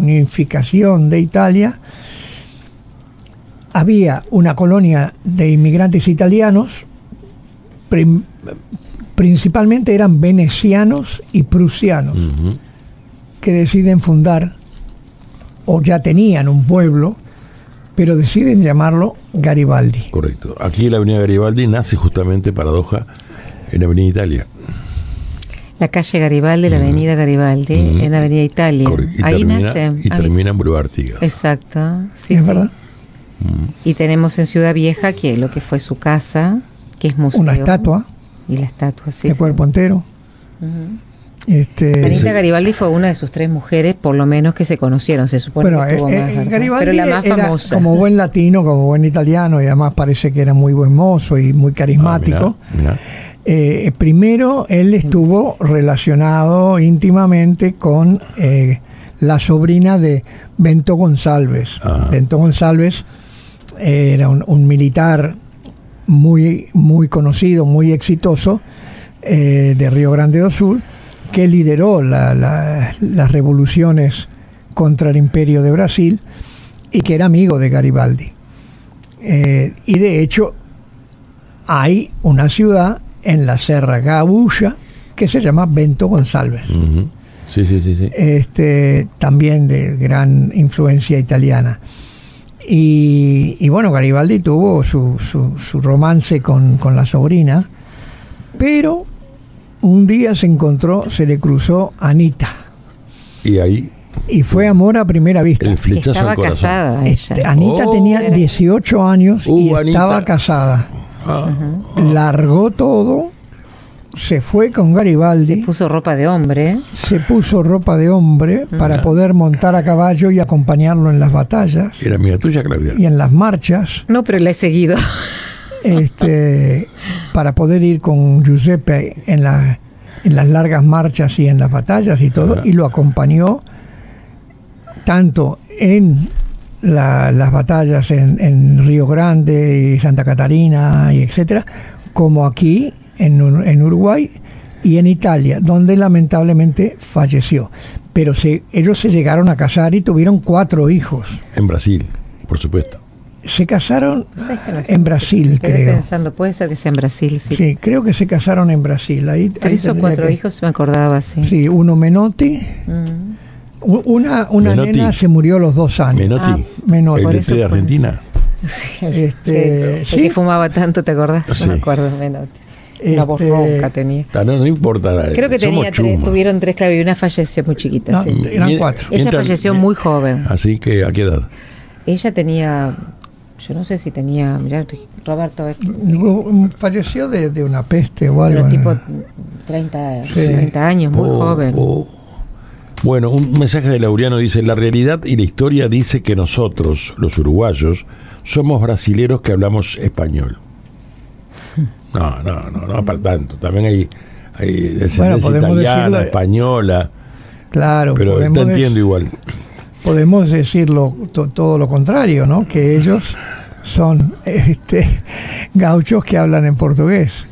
unificación de Italia, había una colonia de inmigrantes italianos, principalmente eran venecianos y prusianos, que deciden fundar, o ya tenían un pueblo, pero deciden llamarlo Garibaldi. Correcto. Aquí la avenida Garibaldi nace justamente, paradoja, en la avenida Italia. La calle Garibaldi, la avenida Garibaldi, en la avenida Italia. Y ahí termina, nace. Y termina en Boulevard Artigas. Exacto. Sí, ¿Es sí. verdad? Y tenemos en Ciudad Vieja que lo que fue su casa, que es museo. Una estatua Y la estatua, sí. de cuerpo entero. Anita Garibaldi fue una de sus 3 mujeres, por lo menos, que se conocieron. Se supone que tuvo más, ¿verdad? Garibaldi pero la más era famosa. como buen latino, como buen italiano, y además parece que era muy buen mozo y muy carismático. Mirá. Primero, él estuvo relacionado íntimamente con la sobrina de Bento González. Bento González era un militar muy, muy conocido, muy exitoso, de Río Grande do Sul, que lideró las revoluciones contra el Imperio de Brasil y que era amigo de Garibaldi. Y de hecho hay una ciudad en la Serra Gaúcha que se llama Bento González. Sí. También de gran influencia italiana. Y bueno, Garibaldi tuvo su romance con la sobrina, pero un día se le cruzó Anita. Y ahí. Y fue amor a primera vista. El flechazo Estaba al corazón. casada ella. Anita tenía 18 años y estaba Anita. casada. Largó todo, se fue con Garibaldi. Se puso ropa de hombre. Para poder montar a caballo y acompañarlo en las batallas. Era amiga tuya, Claudia. Y en las marchas. No, pero la he seguido. Para poder ir con Giuseppe en las largas marchas y en las batallas y todo, y lo acompañó tanto en las batallas en Río Grande y Santa Catarina y etcétera, como aquí en Uruguay y en Italia, donde lamentablemente falleció. Pero ellos se llegaron a casar y tuvieron 4 hijos. En Brasil, por supuesto. Se casaron en Brasil, Quedé creo. pensando, puede ser que sea en Brasil, sí. Sí, creo que se casaron en Brasil. Ahí 3 o 4 hijos, me acordaba, sí. Sí, uno Menotti. Una Menotti. nena se murió a los 2 años. Menotti. Menotti. El de Argentina. Sí, el que fumaba tanto, ¿te acordás? Sí. No me acuerdo, Menotti. Una voz ronca tenía. No importa. Creo que tuvieron 3, claro, y una falleció muy chiquita. No, sí. eran 4. Ella falleció muy joven. Así que, ¿a qué edad? Ella tenía, yo no sé si tenía, mirá, Roberto, Falleció de una peste o algo. pero tipo 30 años, muy joven. Bueno, un mensaje de Laureano dice: la realidad y la historia dice que nosotros, los uruguayos, somos brasileros que hablamos español. No para tanto. También hay descendencia italiana, española. Claro, pero te entiendo igual. Podemos decirlo todo lo contrario, ¿no? Que ellos son gauchos que hablan en portugués.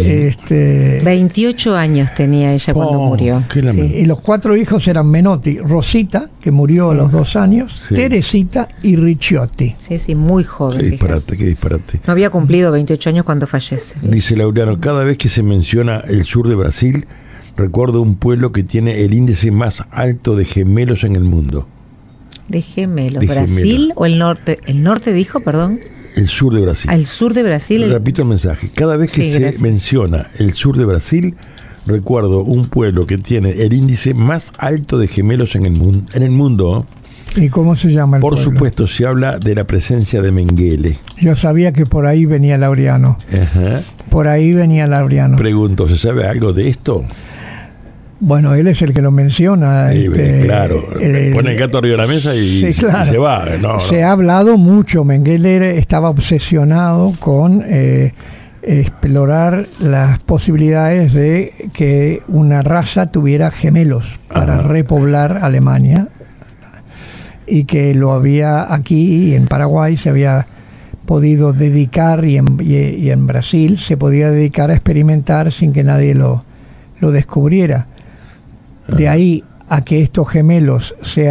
28 años tenía ella cuando murió. Sí, y los 4 hijos eran Menotti, Rosita, que murió a los 2 años, Teresita y Ricciotti. Sí, muy joven. Qué disparate. No había cumplido 28 años cuando fallece. Dice Laureano: cada vez que se menciona el sur de Brasil, recuerdo un pueblo que tiene el índice más alto de gemelos en el mundo. ¿De gemelos? ¿Brasil o el norte? ¿El norte dijo, perdón? El sur de Brasil. Al sur de Brasil. Repito el mensaje. Cada vez que se menciona el sur de Brasil, recuerdo un pueblo que tiene el índice más alto de gemelos en el mundo. ¿Y cómo se llama el pueblo? Por supuesto, se habla de la presencia de Mengele. Yo sabía que por ahí venía Laureano. Ajá. Por ahí venía Laureano. Pregunto, ¿se sabe algo de esto? Bueno, él es el que lo menciona. Claro, pone el gato arriba de la mesa y se va. Se ha hablado mucho. Mengele estaba obsesionado con explorar las posibilidades de que una raza tuviera gemelos para repoblar Alemania, y que lo había aquí en Paraguay se había podido dedicar, y en Brasil se podía dedicar a experimentar sin que nadie lo descubriera. De ahí a que estos gemelos sean